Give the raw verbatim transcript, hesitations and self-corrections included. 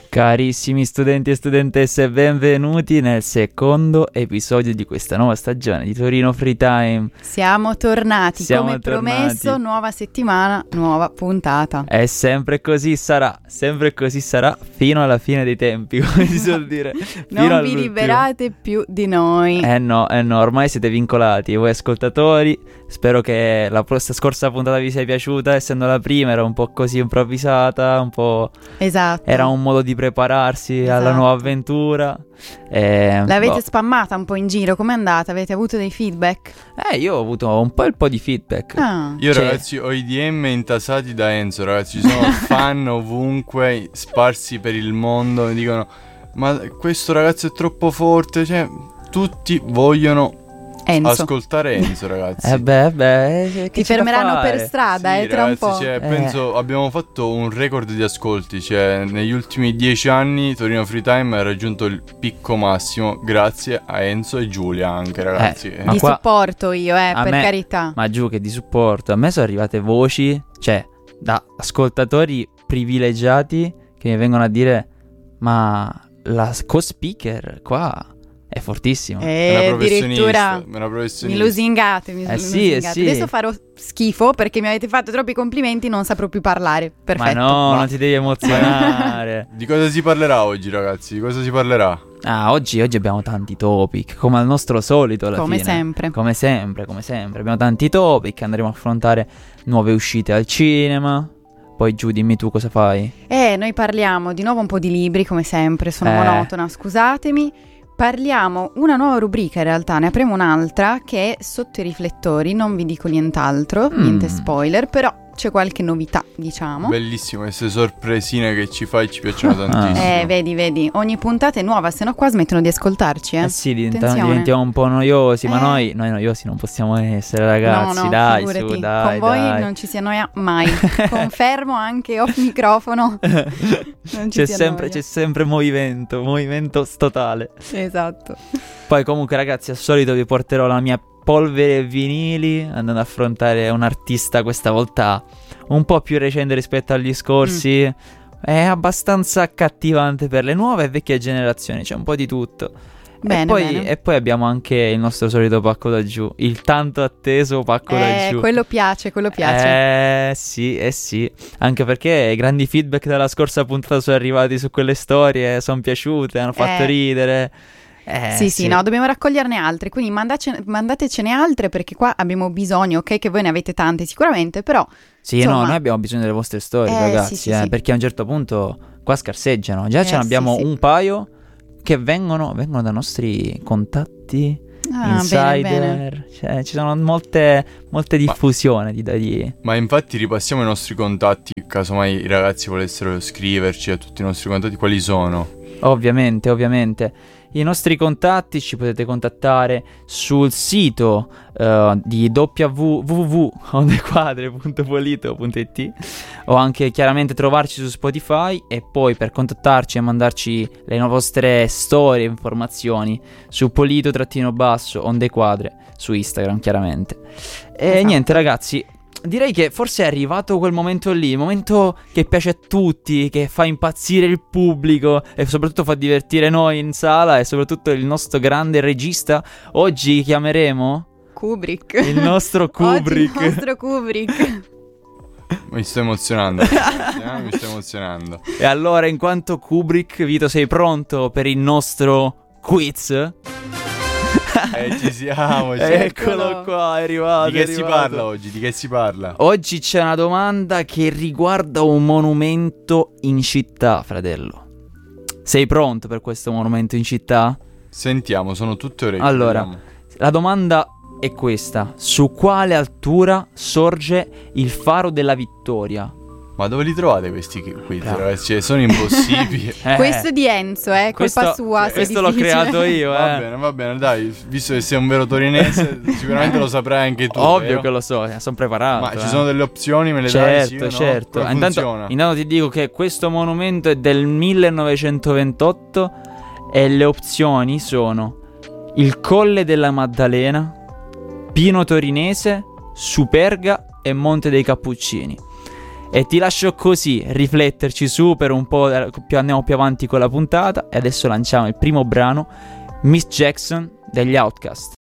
Carissimi studenti e studentesse, benvenuti nel secondo episodio di questa nuova stagione di Torino Free Time. Siamo tornati, Siamo come tornati. promesso, nuova settimana, nuova puntata. E sempre così sarà, sempre così sarà fino alla fine dei tempi, come si suol dire. Fino Non vi all'ultimo. liberate più di noi. Eh no, eh no, ormai siete vincolati, voi ascoltatori. Spero che la pro- scorsa puntata vi sia piaciuta, essendo la prima era un po' così improvvisata, un po'... Esatto. Era un modo di prepararsi Esatto. alla nuova avventura. E, L'avete boh. spammata un po' in giro, com'è andata? Avete avuto dei feedback? Eh, io ho avuto un po' il po' di feedback. Ah. Io Cioè- ragazzi ho i D M intasati da Enzo, ragazzi, ci sono fan ovunque, sparsi per il mondo, mi dicono ma questo ragazzo è troppo forte, cioè tutti vogliono Enzo. ascoltare Enzo, ragazzi. Eh beh, beh, eh, che Ti c'è da fermeranno per fare? strada, Sì, eh, tra ragazzi, un po'. cioè, Eh. penso abbiamo fatto un record di ascolti, cioè negli ultimi dieci anni Torino Free Time ha raggiunto il picco massimo grazie a Enzo e Giulia anche, ragazzi. Eh, Eh, ma Di qua- supporto io, eh, a per me- carità. Ma giù che di supporto. A me sono arrivate voci, cioè, da ascoltatori privilegiati che mi vengono a dire ma la co-speaker qua è fortissima. Eh, è una professionista, addirittura è una mi professionista. lusingate, mi Eh sì, lusingate. eh sì. Adesso farò schifo perché mi avete fatto troppi complimenti, non saprò più parlare. Perfetto. Ma no, Ma- non ti devi emozionare. Di cosa si parlerà oggi, ragazzi? Di cosa si parlerà? Ah, oggi, oggi abbiamo tanti topic, come al nostro solito alla Come fine. sempre. Come sempre, come sempre. Abbiamo tanti topic, andremo a affrontare nuove uscite al cinema. Poi giù, dimmi tu cosa fai. Eh, noi parliamo di nuovo un po' di libri, come sempre, sono Eh. monotona, scusatemi. Parliamo una nuova rubrica in realtà, ne apriamo un'altra che è sotto i riflettori, non vi dico nient'altro, Mm. niente spoiler, però c'è qualche novità, diciamo. Bellissimo, queste sorpresine che ci fai ci piacciono tantissimo. Eh, vedi, vedi, ogni puntata è nuova, se no qua smettono di ascoltarci, eh. Eh sì, diventa- Attenzione. diventiamo un po' noiosi, ma Eh. noi, noi noiosi non possiamo essere, ragazzi. no, no, dai, figurati, su, dai, con voi dai. non ci si annoia mai. Confermo anche off microfono. Non ci C'è si sempre, annoia. c'è sempre movimento, movimento totale. Esatto. Poi comunque ragazzi, al solito vi porterò la mia polvere e vinili, andando ad affrontare un artista questa volta un po' più recente rispetto agli scorsi. Mm. È abbastanza accattivante per le nuove e vecchie generazioni, c'è un po' di tutto. Bene, e, poi, bene. e poi abbiamo anche il nostro solito pacco da giù, il tanto atteso pacco da Eh, giù. quello piace, quello piace. Eh sì, eh sì, anche perché i grandi feedback dalla scorsa puntata sono arrivati su quelle storie, sono piaciute, hanno fatto Eh. ridere. Eh, sì, sì, no, dobbiamo raccoglierne altre, quindi mandace- mandatecene altre perché qua abbiamo bisogno, ok, che voi ne avete tante sicuramente, però Sì, insomma- no, noi abbiamo bisogno delle vostre storie, Eh, ragazzi, sì, sì, eh, sì. perché a un certo punto qua scarseggiano. Già Eh, ce ne abbiamo sì, sì. un paio che vengono, vengono da nostri contatti, ah, insider, bene, bene. Cioè, ci sono molte, molte diffusioni di, di... Ma infatti ripassiamo i nostri contatti, casomai i ragazzi volessero scriverci a tutti i nostri contatti, quali sono? Ovviamente, ovviamente. I nostri contatti ci potete contattare sul sito eh, di w w w punto ondequadre punto polito punto i t o anche chiaramente trovarci su Spotify, e poi per contattarci e mandarci le vostre storie e informazioni su polito-basso ondequadre su Instagram chiaramente. E Esatto. niente ragazzi, direi che forse è arrivato quel momento lì, il momento che piace a tutti, che fa impazzire il pubblico e soprattutto fa divertire noi in sala e soprattutto il nostro grande regista. Oggi chiameremo Kubrick. il nostro Kubrick. Oggi il nostro Kubrick. Mi sto emozionando, eh, mi sto emozionando. E allora, in quanto Kubrick, Vito, sei pronto per il nostro quiz? Eh, ci siamo, ci Eccolo qua, è arrivato. Di che è si arrivato. parla oggi? Di che si parla? Oggi c'è una domanda che riguarda un monumento in città, fratello. Sei pronto per questo monumento in città? Sentiamo, sono tutte orecchie. Allora, vediamo. la domanda è questa: su quale altura sorge il Faro della Vittoria? Ma dove li trovate questi quiz, Bravo. ragazzi? Cioè, sono impossibili. Eh, Questo è di Enzo, eh, colpa questo- sua. se è Questo l'ho difficile. creato io, Va eh. bene, va bene, dai, visto che sei un vero torinese, sicuramente lo saprai anche tu. Ovvio vero? che lo so, sono preparato. Ma eh. ci sono delle opzioni, me le dai? Sì o Certo, no? certo. Come Intanto, funziona? intanto ti dico che questo monumento è del millenovecentoventotto e le opzioni sono il Colle della Maddalena, Pino Torinese, Superga e Monte dei Cappuccini. E ti lascio così rifletterci su per un po', più andiamo più avanti con la puntata. E adesso lanciamo il primo brano, Miss Jackson degli Outkast.